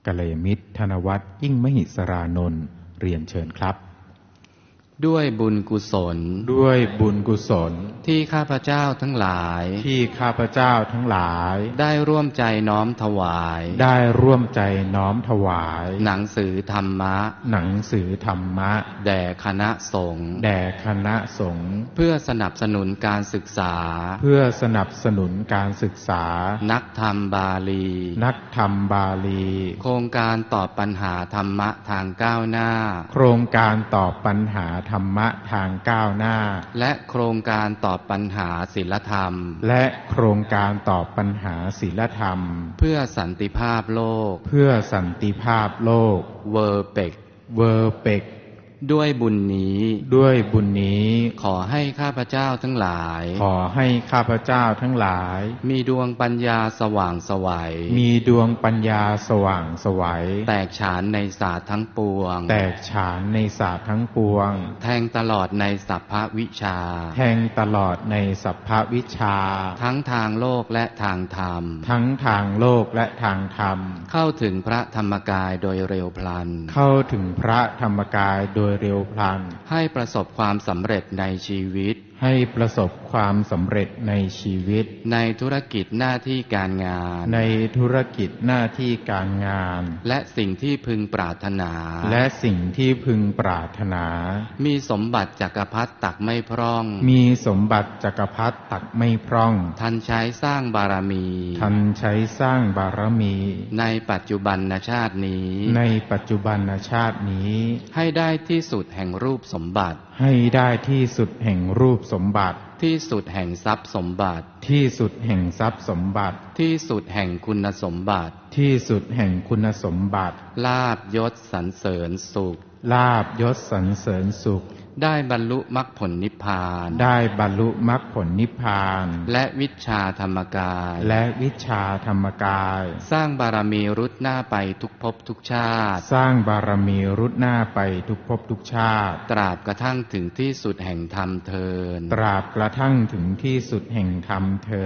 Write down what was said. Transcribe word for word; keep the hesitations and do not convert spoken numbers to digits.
กัลยาณมิตรธนวัฒน์ยิ่งมหิศรานนท์เรียนเชิญครับด้วยบุญกุศลด้วยบุญกุศลที่ข้าพเจ้าทั้งหลายที่ข้าพเจ้าทั้งหลายได้ร่วมใจน้อมถวายได้ร่วมใจน้อมถวายหนังสือธรรมะหนังสือธรรมะแด่คณะสงฆ์แด่คณะสงฆ์เพื่อสนับสนุนการศึกษาเพื่อสนับสนุนการศึกษานักธรรมบาลีนักธรรมบาลีโครงการตอบปัญหาธรรมะทางก้าวหน้าโครงการตอบปัญหาธรรมะทางก้าวหน้าและโครงการตอบปัญหาศีลธรรมและโครงการตอบปัญหาศีลธรรมเพื่อสันติภาพโลกเพื่อสันติภาพโลกเวอร์เป็กเวอร์เป็กด้วยบุญนี้ด้วยบุญนี้ขอให้ข้าพเจ้าทั้งหลายขอให้ข้าพเจ้าทั้งหลายมีดวงปัญญาสว่างไสวมีดวงปัญญาสว่างไสวแตกฉานในศาสตร์ทั้งปวงแตกฉานในศาสตร์ทั้งปวงแทงตลอดในสัพพวิชาแทงตลอดในสัพพวิชาทั้งทางโลกและทางธรรมทั้งทางโลกและทางธรรมเข้าถึงพระธรรมกายโดยเร็วพลันเข้าถึงพระธรรมกายโดยเร็วพลันให้ประสบความสำเร็จในชีวิตให้ประสบความสำเร็จในชีวิตในธุรกิจหน้าที่การงานในธุรกิจหน้าที่การงานและสิ่งที่พึงปรารถนาและสิ่งที่พึงปรารถนามีสมบัติจักรพรรดิตักไม่พร่องมีสมบัติจักรพรรดิตักไม่พร่องทันใช้สร้างบารมีทันใช้สร้างบารมีในปัจจุบันชาตินี้ในปัจจุบันชาตินี้ให้ได้ที่สุดแห่งรูปสมบัติให้ได้ที่สุดแห่งรูปสมบัติที่สุดแห่งทรัพย์สมบัติที่สุดแห่งทรัพย์สมบัติที่สุดแห่งคุณสมบัติที่สุดแห่งคุณสมบัติลาภยศสรรเสริญสุขลาภยศสรรเสริญสุขได้บรรลุมรรคผลนิพพานได้บรรลุมรรคผลนิพพานและวิชาธรรมกายและวิชาธรรมกายสร้างบารมีรุดหน้าไปทุกภพทุกชาติสร้างบารมีรุดหน้าไปทุกภพทุกชาติตราบกระทั่งถึงที่สุดแห่งธรรมเทอญตราบกระทั่งถึงที่สุดแห่งธรรมเทอญ